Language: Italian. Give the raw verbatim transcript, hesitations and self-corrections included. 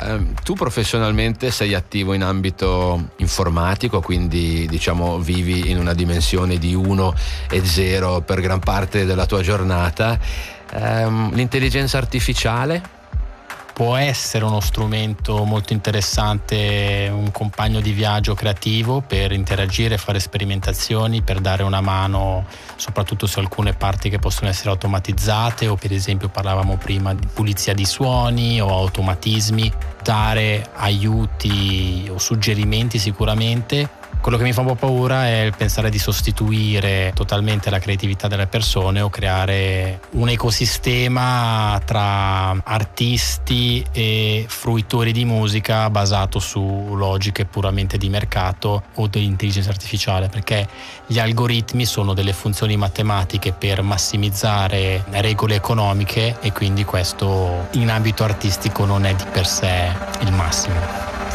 ehm, tu professionalmente sei attivo in ambito informatico, quindi diciamo vivi in una dimensione di uno e zero per gran parte della tua giornata. Ehm, l'intelligenza artificiale può essere uno strumento molto interessante, un compagno di viaggio creativo per interagire, fare sperimentazioni, per dare una mano soprattutto su alcune parti che possono essere automatizzate, o per esempio parlavamo prima di pulizia di suoni o automatismi, dare aiuti o suggerimenti sicuramente. Quello che mi fa un po' paura è il pensare di sostituire totalmente la creatività delle persone o creare un ecosistema tra artisti e fruitori di musica basato su logiche puramente di mercato o dell'intelligenza artificiale, perché gli algoritmi sono delle funzioni matematiche per massimizzare regole economiche, e quindi questo in ambito artistico non è di per sé il massimo.